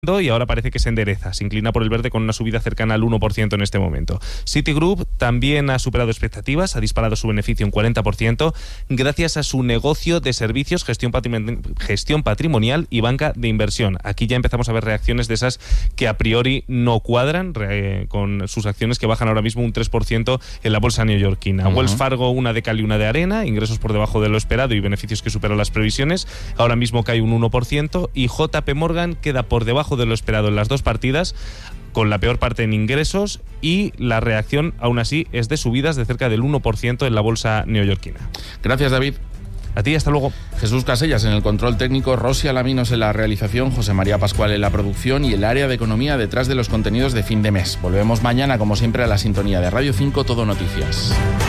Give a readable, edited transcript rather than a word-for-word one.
y ahora parece que se endereza, se inclina por el verde con una subida cercana al 1% en este momento. Citigroup también ha superado expectativas, ha disparado su beneficio un 40% gracias a su negocio de servicios, gestión patrimonial y banca de inversión. Aquí ya empezamos a ver reacciones de esas que a priori no cuadran, con sus acciones que bajan ahora mismo un 3% en la bolsa neoyorquina. Wells Fargo, una de cal y una de arena, ingresos por debajo de lo esperado y beneficios que superan las previsiones, ahora mismo cae un 1%, y JP Morgan queda por debajo de lo esperado en las dos partidas, con la peor parte en ingresos, y la reacción aún así es de subidas de cerca del 1% en la bolsa neoyorquina. Gracias, David. A ti, hasta luego. Jesús Casellas en el control técnico, Rosy Alaminos en la realización, José María Pascual en la producción y el área de economía detrás de los contenidos de fin de mes. Volvemos mañana, como siempre, a la sintonía de Radio 5 Todo Noticias.